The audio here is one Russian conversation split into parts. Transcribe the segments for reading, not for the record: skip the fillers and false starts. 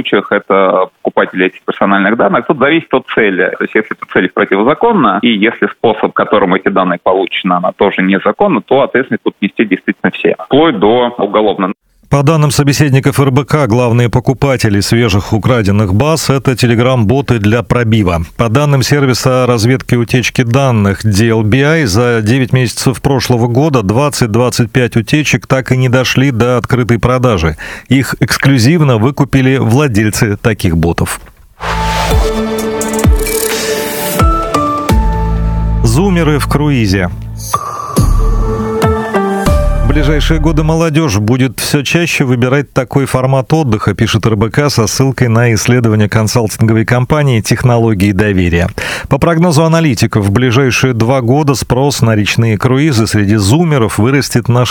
случаях это покупатели этих персональных данных. Тут зависит от цели. То есть если эта цель противозаконна, и если способ, которым эти данные получены, она тоже незаконна, то ответственность тут нести действительно все, вплоть до уголовного. По данным собеседников РБК, главные покупатели свежих украденных баз – это телеграм-боты для пробива. По данным сервиса разведки утечки данных DLBI, за 9 месяцев прошлого года 20-25 утечек так и не дошли до открытой продажи. Их эксклюзивно выкупили владельцы таких ботов. Зумеры в круизе. В ближайшие годы молодежь будет все чаще выбирать такой формат отдыха, пишет РБК со ссылкой на исследование консалтинговой компании «Технологии доверия». По прогнозу аналитиков, в ближайшие 2 года спрос на речные круизы среди зумеров вырастет на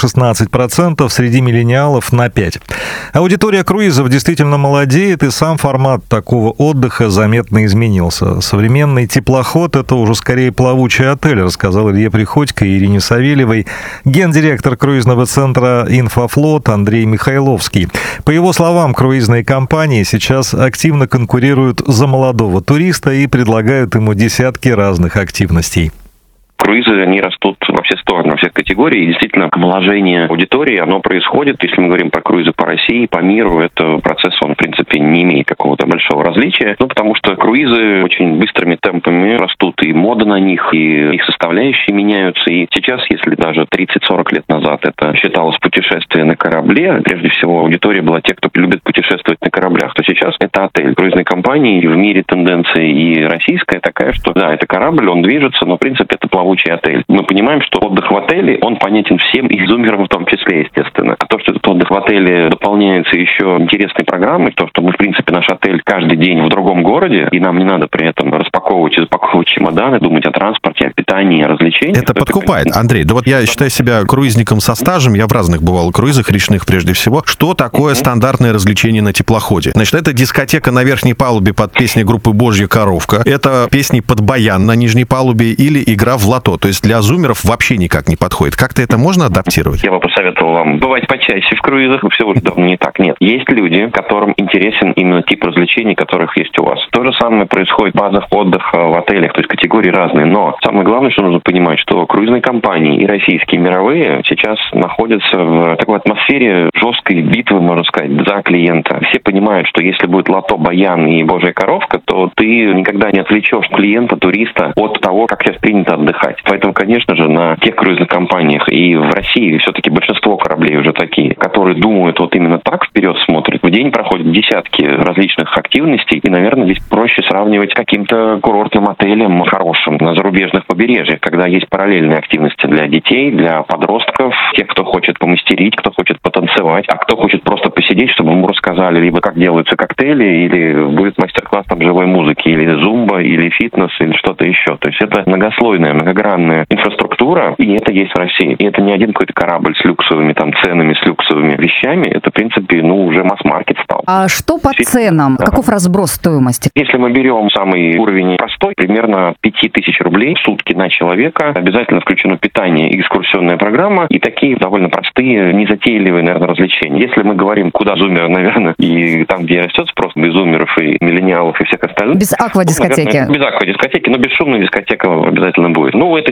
16%, среди миллениалов на 5%. Аудитория круизов действительно молодеет, и сам формат такого отдыха заметно изменился. Современный теплоход – это уже скорее плавучий отель, рассказал Илье Приходько и Ирине Савельевой, гендиректор круизного центра «Инфофлот» Андрей Михайловский. По его словам, круизные компании сейчас активно конкурируют за молодого туриста и предлагают ему десятки разных активностей. Круизы, они растут во все стороны, во всех категориях. И действительно, омоложение аудитории, оно происходит. Если мы говорим про круизы по России, по миру, это процесс, он, в принципе, не имеет какого-то большого различия. Потому что круизы очень быстрыми темпами растут, и мода на них, и их составляющие меняются. И сейчас, если даже 30-40 лет назад это считалось путешествие на корабле, прежде всего аудитория была те, кто любит путешествовать на кораблях, то сейчас это отель. Круизной компании в мире тенденция и российская такая, что да, это корабль, он движется, но, в принципе, это плавучий отель. Мы понимаем, что отдых в отеле, он понятен всем, и зумерам в том числе, естественно. А то, что этот отдых в отеле дополняется еще интересной программой, то, что мы, в принципе, наш отель каждый день в другом городе, и нам не надо при этом распаковывать и запаковывать чемоданы, думать о транспорте, о питании, о развлечениях. Это подкупает. Андрей, да вот я считаю себя круизником со стажем, я в разных бывал круизах, речных прежде всего. Что такое стандартное развлечение на теплоходе? Значит, это дискотека на верхней палубе под песни группы «Божья коровка», это песни под баян на нижней палубе или игра в лото. То есть для зумеров вообще никак не подходит. Как-то это можно адаптировать? Я бы посоветовал вам бывать почаще в круизах, все уже давно не так. Нет. Есть люди, которым интересен именно тип развлечений, которых есть у вас. То же самое происходит в базах отдыха, в отелях, то есть категории разные. Но самое главное, что нужно понимать, что круизные компании и российские, и мировые сейчас находятся в такой атмосфере жесткой битвы, можно сказать, за клиента. Все понимают, что если будет лото, баян и божья коровка, то ты никогда не отвлечешь клиента, туриста от того, как сейчас принято отдыхать. Поэтому, конечно же, на тех круизных компаниях и в России все-таки большинство кораблей уже такие, которые думают вот именно так, вперед смотрят. В день проходят десятки различных активностей, и, наверное, здесь проще сравнивать с каким-то курортным отелем хорошим на зарубежных побережьях, когда есть параллельные активности для детей, для подростков, тех, кто хочет помастерить, кто хочет потанцевать, а кто хочет просто посидеть, чтобы ему рассказали либо как делаются коктейли, или будет мастер-класс там живой музыки, или зумба, или фитнес, или что-то еще. То есть это многослойная, многогранная инфраструктура, и это есть в России. И это не один какой-то корабль с люксовыми там ценами, с люксовыми вещами. Это, в принципе, уже масс-маркет стал. А что по ценам? Да. Каков разброс стоимости? Если мы берем самый уровень простой, примерно 5000 рублей в сутки на человека, обязательно включено питание и экскурсионная программа, и такие довольно простые, незатейливые, наверное, развлечения. Если мы говорим, куда зумеры, наверное, и там, где растет спрос без зумеров и миллениалов и всех остальных. Без аквадискотеки. Без аквадискотеки, но бесшумная дискотека обязательно будет. Это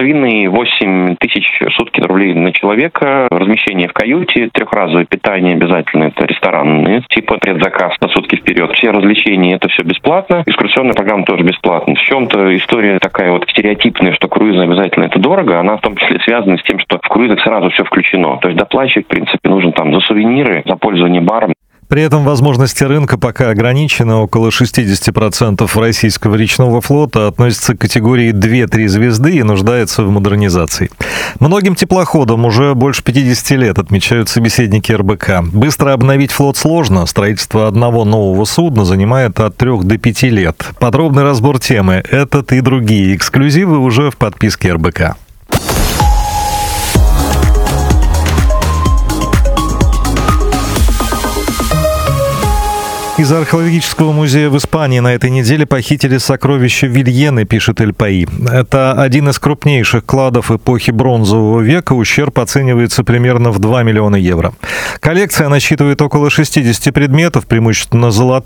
7,5-8 тысяч в сутки рублей на человека. Размещение в каюте, трехразовое питание обязательно, это ресторанные, типа предзаказ на сутки вперед. Все развлечения, это все бесплатно. Экскурсионная программа тоже бесплатна. В чем-то история такая вот стереотипная, что круизы обязательно это дорого, она в том числе связана с тем, что в круизах сразу все включено. То есть доплачивать, в принципе, нужно там за сувениры, за пользование баром. При этом возможности рынка пока ограничены. Около 60% российского речного флота относятся к категории 2-3 звезды и нуждается в модернизации. Многим теплоходам уже больше 50 лет, отмечают собеседники РБК. Быстро обновить флот сложно. Строительство одного нового судна занимает от 3 до 5 лет. Подробный разбор темы «Этот и другие эксклюзивы» уже в подписке РБК. Из археологического музея в Испании на этой неделе похитили сокровища Вильены, пишет Эль Паи. Это один из крупнейших кладов эпохи Бронзового века. Ущерб оценивается примерно в 2 миллиона евро. Коллекция насчитывает около 60 предметов, преимущественно золотых.